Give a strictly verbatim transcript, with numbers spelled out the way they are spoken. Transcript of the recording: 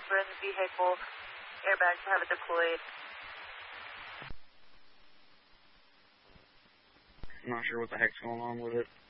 Officers were in the vehicle. Airbags have it deployed. I'm not sure what the heck's going on with it.